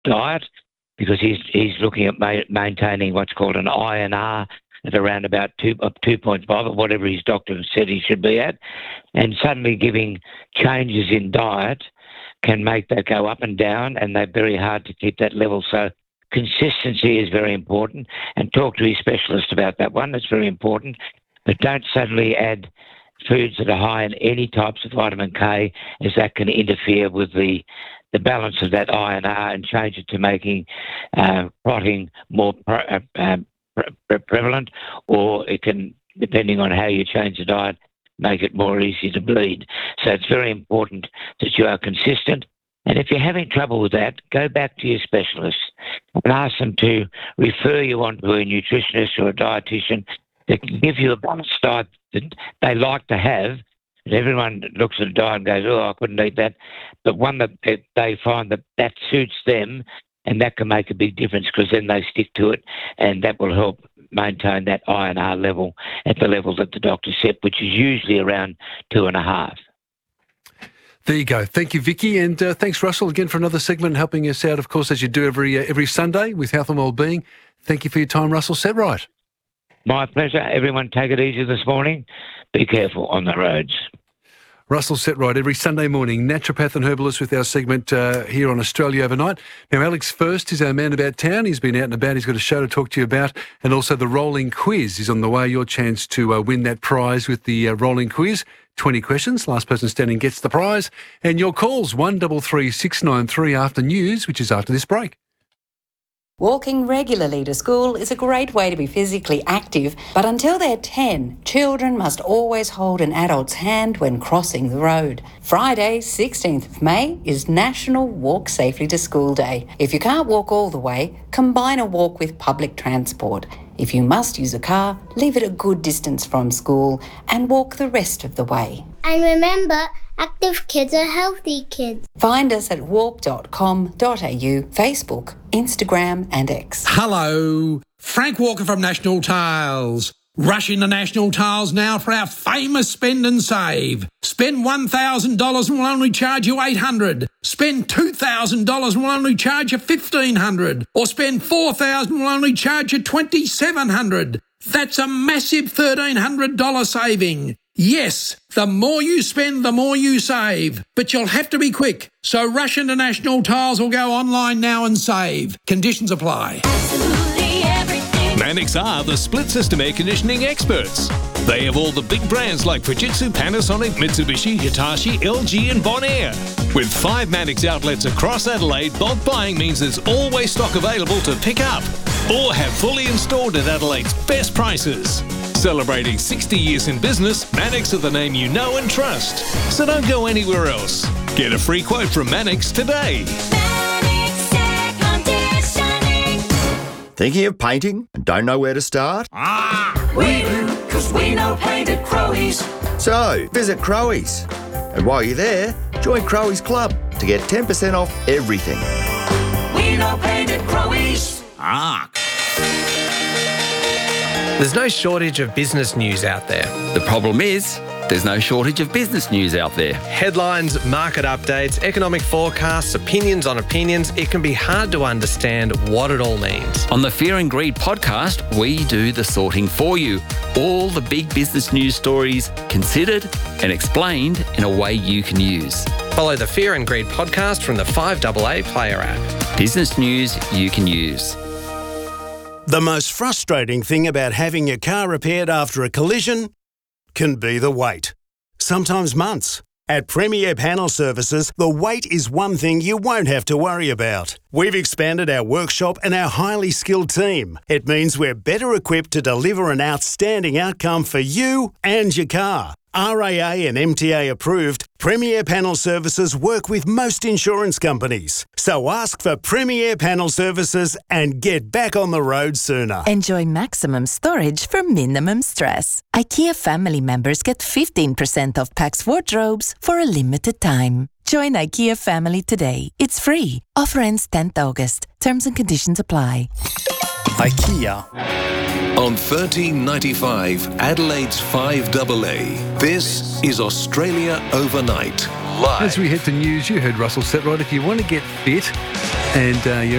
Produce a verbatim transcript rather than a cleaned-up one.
diet, because he's he's looking at ma- maintaining what's called an I N R at around about two, uh, two point five or whatever his doctor said he should be at, and suddenly giving changes in diet can make that go up and down, and they're very hard to keep that level. So consistency is very important, and talk to his specialist about that one. That's very important. But don't suddenly add foods that are high in any types of vitamin K, as that can interfere with the the balance of that I N R and change it to making uh, clotting more pre- uh, um, pre- prevalent, or it can, depending on how you change the diet, make it more easy to bleed. So it's very important that you are consistent. And if you're having trouble with that, go back to your specialist and ask them to refer you on to a nutritionist or a dietitian that can give you a balanced diet that they like to have. And everyone looks at a diet and goes, oh, I couldn't eat that. But one that they find that that suits them, and that can make a big difference, because then they stick to it, and that will help maintain that I N R level at the level that the doctor set, which is usually around two and a half. There you go. Thank you, Vicky, and uh, thanks, Russell, again for another segment helping us out, of course, as you do every uh, every Sunday with Health and Wellbeing. Thank you for your time, Russell Setright. My pleasure. Everyone take it easy this morning. Be careful on the roads. Russell Setright, every Sunday morning, naturopath and herbalist with our segment uh, here on Australia Overnight. Now, Alex First is our man about town. He's been out and about. He's got a show to talk to you about. And also the rolling quiz is on the way. Your chance to uh, win that prize with the uh, rolling quiz. twenty questions. Last person standing gets the prize. And your calls, one three three six nine three after news, which is after this break. Walking regularly to school is a great way to be physically active, but until they're ten, children must always hold an adult's hand when crossing the road. Friday, sixteenth of May, is National Walk Safely to School Day. If you can't walk all the way, combine a walk with public transport. If you must use a car, leave it a good distance from school and walk the rest of the way. And remember, active kids are healthy kids. Find us at walk dot com dot a u, Facebook, Instagram and X. Hello, Frank Walker from National Tiles. Rush into National Tiles now for our famous spend and save. Spend one thousand dollars and we'll only charge you eight hundred dollars. Spend two thousand dollars and we'll only charge you fifteen hundred dollars. Or spend four thousand dollars and we'll only charge you twenty-seven hundred dollars. That's a massive thirteen hundred dollars saving. Yes, the more you spend, the more you save. But you'll have to be quick. So rush into National Tiles or go online now and save. Conditions apply. Absolutely everything. Mannix are the split system air conditioning experts. They have all the big brands like Fujitsu, Panasonic, Mitsubishi, Hitachi, L G and Bonaire. With five Mannix outlets across Adelaide, bulk buying means there's always stock available to pick up or have fully installed at Adelaide's best prices. Celebrating sixty years in business, Mannix are the name you know and trust. So don't go anywhere else. Get a free quote from Mannix today. Mannix Air Conditioning. Thinking of painting and don't know where to start? Ah, we do, because we know paint at Crowe's. So, visit Crowe's. And while you're there, join Crowe's Club to get ten percent off everything. We know paint at Crowe's. Ah. There's no shortage of business news out there. The problem is, there's no shortage of business news out there. Headlines, market updates, economic forecasts, opinions on opinions. It can be hard to understand what it all means. On the Fear and Greed podcast, we do the sorting for you. All the big business news stories considered and explained in a way you can use. Follow the Fear and Greed podcast from the five A A Player app. Business news you can use. The most frustrating thing about having your car repaired after a collision can be the wait. Sometimes months. At Premier Panel Services, the wait is one thing you won't have to worry about. We've expanded our workshop and our highly skilled team. It means we're better equipped to deliver an outstanding outcome for you and your car. R A A and M T A approved, Premier Panel Services work with most insurance companies. So ask for Premier Panel Services and get back on the road sooner. Enjoy maximum storage for minimum stress. IKEA family members get fifteen percent off Pax wardrobes for a limited time. Join IKEA family today. It's free. Offer ends tenth August. Terms and conditions apply. IKEA. On thirteen ninety-five, Adelaide's five A A. This is Australia Overnight. Live. As we head to news, you heard Russell Setright. If you want to get fit and uh, you're